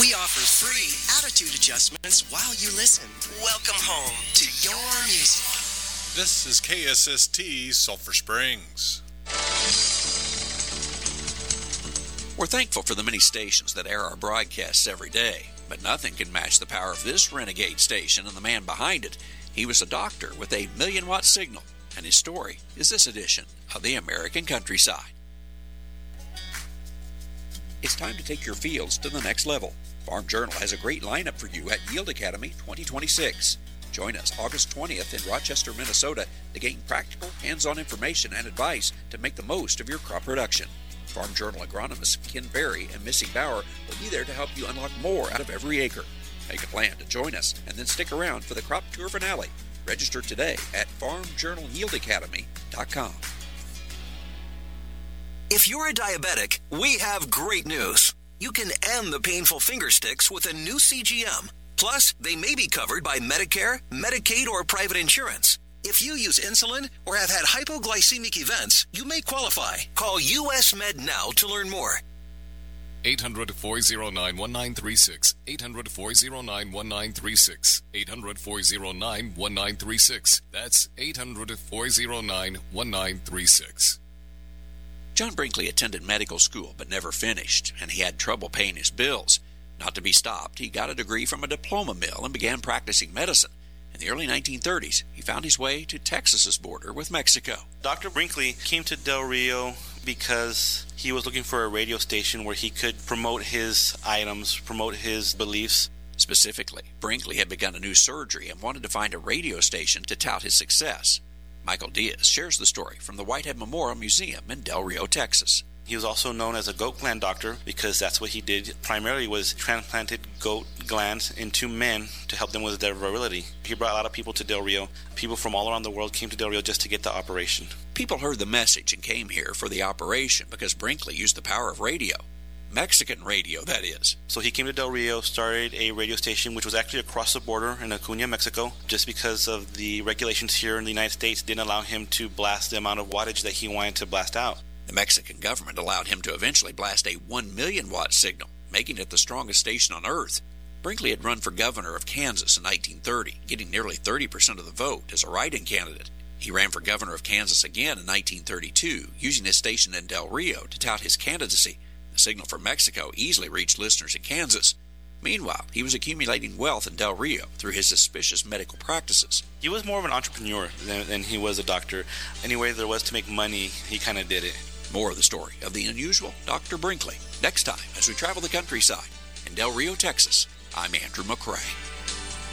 We offer free attitude adjustments while you listen. Welcome home to your music. This is KSST Sulphur Springs. We're thankful for the many stations that air our broadcasts every day, but nothing can match the power of this renegade station and the man behind it. He was a doctor with a 1,000,000-watt signal, and his story is this edition of the American Countryside. It's time to take your fields to the next level. Farm Journal has a great lineup for you at Yield Academy 2026. Join us August 20th in Rochester, Minnesota to gain practical, hands-on information and advice to make the most of your crop production. Farm Journal agronomists Ken Berry and Missy Bauer will be there to help you unlock more out of every acre. Make a plan to join us and then stick around for the crop tour finale. Register today at farmjournalyieldacademy.com. If you're a diabetic, we have great news. You can end the painful finger sticks with a new CGM. Plus, they may be covered by Medicare, Medicaid, or private insurance. If you use insulin or have had hypoglycemic events, you may qualify. Call US Med now to learn more. 800-409-1936. 800-409-1936. 800-409-1936. That's 800-409-1936. John Brinkley attended medical school but never finished, and he had trouble paying his bills. Not to be stopped, he got a degree from a diploma mill and began practicing medicine. In the early 1930s, he found his way to Texas's border with Mexico. Dr. Brinkley came to Del Rio because he was looking for a radio station where he could promote his items, promote his beliefs. Specifically, Brinkley had begun a new surgery and wanted to find a radio station to tout his success. Michael Diaz shares the story from the Whitehead Memorial Museum in Del Rio, Texas. He was also known as a goat gland doctor because that's what he did. Primarily was transplanted goat glands into men to help them with their virility. He brought a lot of people to Del Rio. People from all around the world came to Del Rio just to get the operation. People heard the message and came here for the operation because Brinkley used the power of radio. Mexican radio, that is. So he came to Del Rio, started a radio station which was actually across the border in Acuña, Mexico, just because of the regulations here in the United States didn't allow him to blast the amount of wattage that he wanted to blast out. The Mexican government allowed him to eventually blast a 1,000,000-watt signal, making it the strongest station on Earth. Brinkley had run for governor of Kansas in 1930, getting nearly 30% of the vote as a write-in candidate. He ran for governor of Kansas again in 1932, using his station in Del Rio to tout his candidacy. The signal from Mexico easily reached listeners in Kansas. Meanwhile, he was accumulating wealth in Del Rio through his suspicious medical practices. He was more of an entrepreneur than he was a doctor. Any way there was to make money, he kind of did it. More of the story of the unusual Dr. Brinkley next time as we travel the countryside. In Del Rio, Texas, I'm Andrew McCrae.